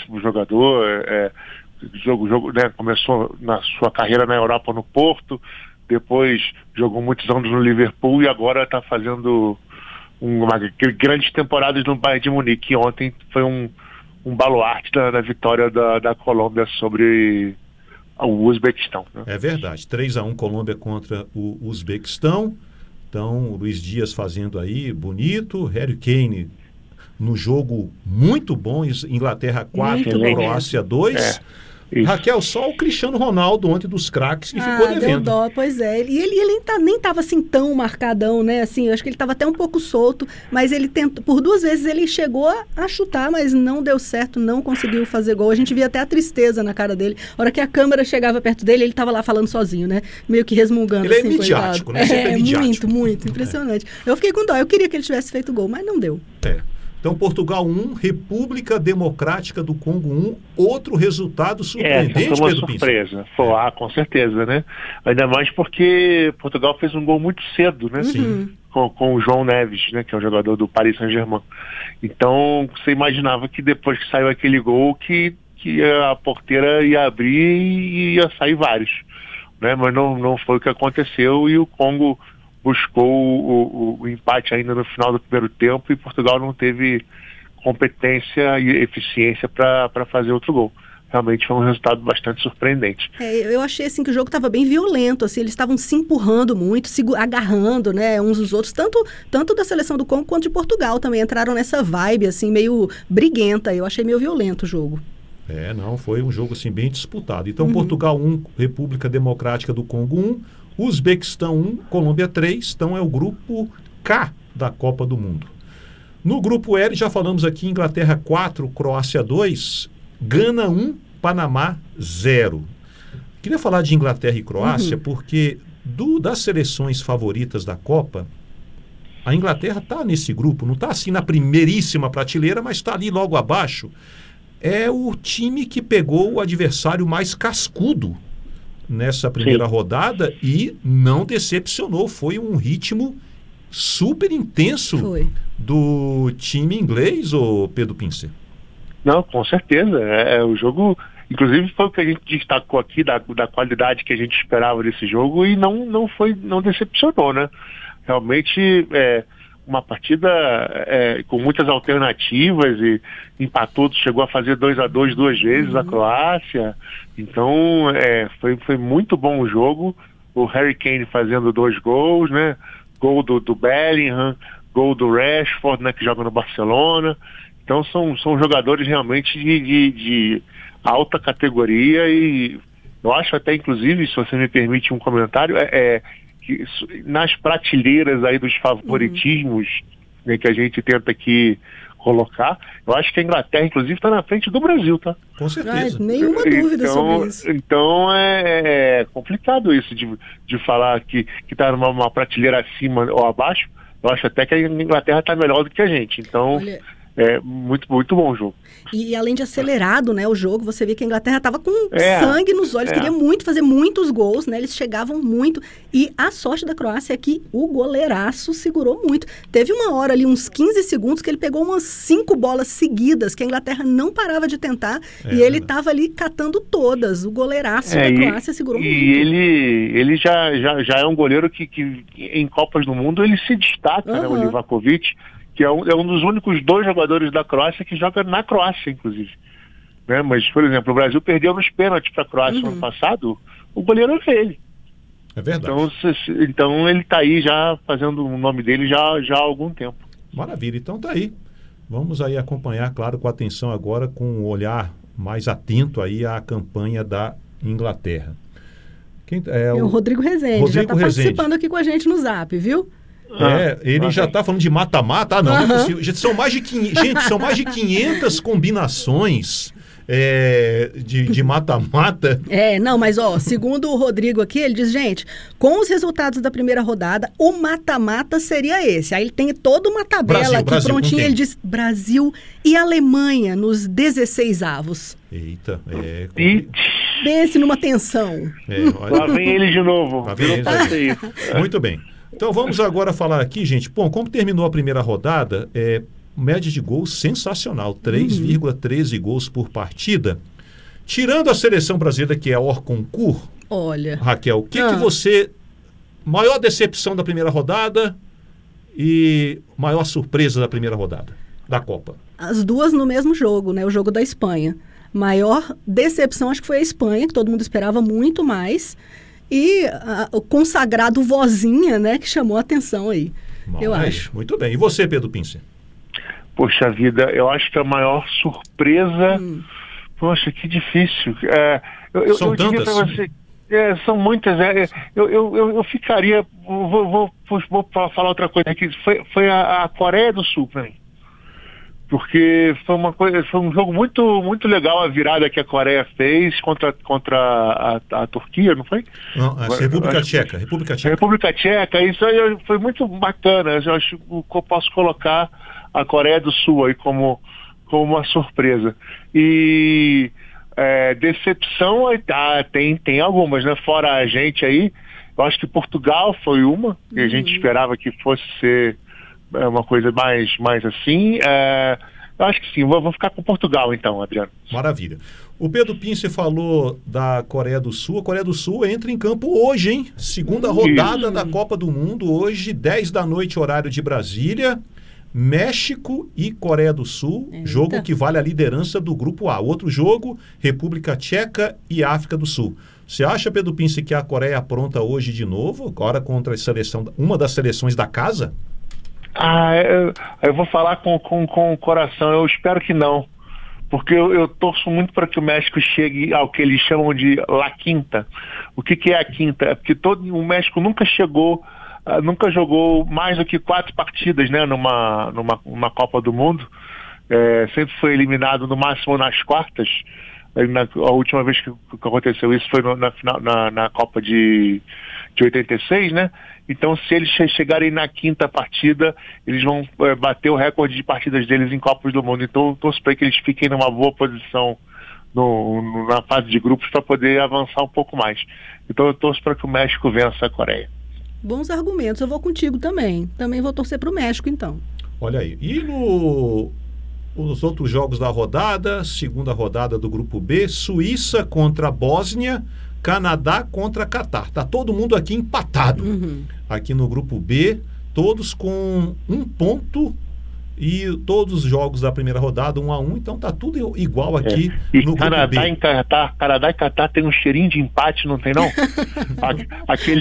ótimo jogador, né, começou na sua carreira na Europa no Porto, depois jogou muitos anos no Liverpool e agora está fazendo grandes temporadas no Bayern de Munique. Ontem foi um baluarte da vitória da Colômbia sobre o Uzbequistão, né? É verdade, 3-1 Colômbia contra o Uzbequistão. Então, o Luiz Dias fazendo aí, bonito. Harry Kane no jogo muito bom, Inglaterra 4, Croácia 2. Raquel, só o Cristiano Ronaldo ontem dos craques que ficou devendo. Deu dó, pois é. E ele nem estava assim tão marcadão, né? Assim, eu acho que ele estava até um pouco solto, mas ele tentou, por 2 vezes ele chegou a chutar, mas não deu certo, não conseguiu fazer gol. A gente via até a tristeza na cara dele. A hora que a câmera chegava perto dele, ele estava lá falando sozinho, né? Meio que resmungando. Ele assim, é midiático, né? Sempre midiático. Muito impressionante. Eu fiquei com dó, eu queria que ele tivesse feito gol, mas não deu. Então, Portugal 1, República Democrática do Congo 1, outro resultado surpreendente, foi uma surpresa. Com certeza, né? Ainda mais porque Portugal fez um gol muito cedo, né? Sim. Com o João Neves, né? Que é o jogador do Paris Saint-Germain. Então, você imaginava que depois que saiu aquele gol, que a porteira ia abrir e ia sair vários, né? Mas não foi o que aconteceu e o Congo buscou o empate ainda no final do primeiro tempo e Portugal não teve competência e eficiência para fazer outro gol. Realmente foi um resultado bastante surpreendente. Eu achei assim que o jogo estava bem violento, assim, eles estavam se empurrando muito, agarrando, né, uns dos outros, tanto da seleção do Congo quanto de Portugal também entraram nessa vibe assim meio briguenta. Eu achei meio violento o jogo. Foi um jogo assim bem disputado. Então Portugal 1, República Democrática do Congo 1, Uzbequistão 1, Colômbia 3, então é o grupo K da Copa do Mundo. No grupo L, já falamos aqui, Inglaterra 4, Croácia 2, Gana 1, Panamá 0. Queria falar de Inglaterra e Croácia porque das seleções favoritas da Copa, a Inglaterra está nesse grupo, não está assim na primeiríssima prateleira, mas está ali logo abaixo. É o time que pegou o adversário mais cascudo nessa primeira rodada e não decepcionou. Foi um ritmo super intenso do time inglês, ô Pedro Pincer. Não, com certeza. O jogo, inclusive, foi o que a gente destacou aqui da qualidade que a gente esperava desse jogo e não decepcionou, né? Realmente uma partida com muitas alternativas e empatou, chegou a fazer 2-2 2 vezes a Croácia. Então foi muito bom o jogo. O Harry Kane fazendo 2 gols, né? Gol do Bellingham, gol do Rashford, né, que joga no Barcelona. Então são jogadores realmente de alta categoria e eu acho até, inclusive, se você me permite um comentário, que nas prateleiras aí dos favoritismos, né, que a gente tenta aqui colocar, eu acho que a Inglaterra, inclusive, está na frente do Brasil, tá? Com certeza. Nenhuma dúvida sobre isso. Então é complicado isso de falar que está numa prateleira acima ou abaixo. Eu acho até que a Inglaterra está melhor do que a gente. Então, olha, muito, muito bom o jogo. E além de acelerado, né, o jogo, você vê que a Inglaterra estava com sangue nos olhos, queria muito fazer muitos gols, né, eles chegavam muito. E a sorte da Croácia é que o goleiraço segurou muito. Teve uma hora ali, uns 15 segundos, que ele pegou umas 5 bolas seguidas, que a Inglaterra não parava de tentar, e ele estava ali catando todas. O goleiraço da Croácia segurou muito. E ele já é um goleiro que em Copas do Mundo ele se destaca, né, o Livakovic, que é um dos únicos 2 jogadores da Croácia que joga na Croácia, inclusive. Né? Mas, por exemplo, o Brasil perdeu nos pênaltis para a Croácia no ano passado, o goleiro era ele. É verdade. Então ele está aí já fazendo o nome dele já há algum tempo. Maravilha, então tá aí. Vamos aí acompanhar, claro, com atenção agora, com um olhar mais atento aí à campanha da Inglaterra. O Rodrigo Rezende, já está participando aqui com a gente no Zap, viu? Ele já está falando de mata-mata. Não é possível. Gente, são mais de 500 combinações de mata-mata. Mas segundo o Rodrigo aqui, ele diz, gente, com os resultados da primeira rodada, o mata-mata seria esse. Aí ele tem toda uma tabela aqui prontinha, ele diz Brasil e Alemanha nos 16avos. Eita, Pense numa tensão. Lá vem ele de novo. Muito bem. Então vamos agora falar aqui, gente. Bom, como terminou a primeira rodada, média de gols sensacional, 3,13 gols por partida. Tirando a seleção brasileira, que é hors concours, olha, Raquel, o que você... Maior decepção da primeira rodada e maior surpresa da primeira rodada da Copa? As duas no mesmo jogo, né? O jogo da Espanha. Maior decepção acho que foi a Espanha, que todo mundo esperava muito mais. E o consagrado Vozinha, né? Que chamou a atenção aí, eu acho. Muito bem. E você, Pedro Pincer? Poxa vida, eu acho que a maior surpresa... Poxa, que difícil. São tantas? Pra você, são muitas. Eu ficaria... Vou falar outra coisa aqui. Foi a Coreia do Sul para mim. Porque foi um jogo muito, muito legal a virada que a Coreia fez contra a Turquia, não foi? Não, a República Tcheca. República Tcheca, isso aí foi muito bacana. Eu acho que eu posso colocar a Coreia do Sul aí como uma surpresa. E decepção tem algumas, né? Fora a gente aí, eu acho que Portugal foi uma, que a gente esperava que fosse ser uma coisa mais assim. Eu acho que sim, vou ficar com Portugal então, Adriano. Maravilha. O Pedro Pincer falou da Coreia do Sul. A Coreia do Sul entra em campo hoje, hein? Segunda rodada da Copa do Mundo, hoje, 10 da noite, horário de Brasília. México e Coreia do Sul, jogo que vale a liderança do Grupo A. Outro jogo, República Tcheca e África do Sul. Você acha, Pedro Pincer, que a Coreia apronta hoje de novo, agora contra uma das seleções da casa? Eu vou falar com o coração. Eu espero que não. Porque eu torço muito para que o México chegue ao que eles chamam de La Quinta. O que é a Quinta? É porque o México nunca jogou mais do que 4 partidas, né, numa Copa do Mundo. Sempre foi eliminado no máximo nas quartas. A última vez que aconteceu isso foi na Copa de 86, né? Então, se eles chegarem na 5ª partida, eles vão bater o recorde de partidas deles em Copas do Mundo. Então, eu torço para que eles fiquem numa boa posição na fase de grupos para poder avançar um pouco mais. Então, eu torço para que o México vença a Coreia. Bons argumentos. Eu vou contigo também. Também vou torcer para o México, então. Olha aí. E nos outros jogos da rodada, segunda rodada do Grupo B, Suíça contra a Bósnia, Canadá contra Catar. Tá todo mundo aqui empatado. Aqui no Grupo B, todos com 1 ponto e todos os jogos da primeira rodada 1-1, então tá tudo igual aqui no Canadá Grupo B. Canadá e Catar tem um cheirinho de empate, não tem não? Aquele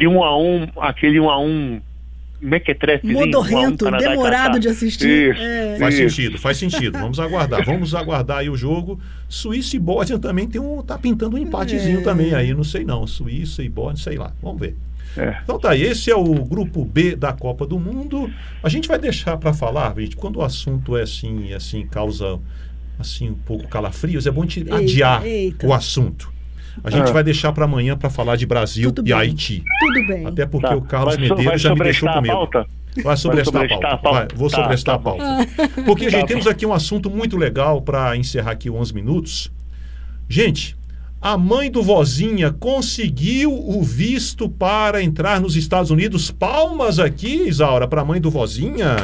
1-1 mequetrefezinho. Modorrento, demorado de assistir. Faz sentido. Vamos aguardar aí o jogo. Suíça e Bósnia também tá pintando um empatezinho também aí, não sei não. Suíça e Bósnia, sei lá. Vamos ver. Então tá, esse é o Grupo B da Copa do Mundo. A gente vai deixar para falar, gente, quando o assunto é assim, causa assim um pouco calafrios, é bom te adiar o assunto. A gente vai deixar para amanhã para falar de Brasil e Haiti. Tudo bem. Até porque o Carlos Medeiros já me deixou com medo. Vai sobrestar a pauta. Vou sobrestar a pauta. Porque, gente, temos aqui um assunto muito legal para encerrar aqui 11 minutos. Gente, a mãe do Vozinha conseguiu o visto para entrar nos Estados Unidos. Palmas aqui, Isaura, para a mãe do Vozinha.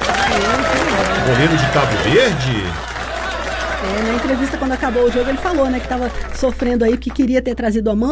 Goleiro de Cabo Verde. Na entrevista, quando acabou o jogo, ele falou, né, que estava sofrendo aí, que queria ter trazido a mãe.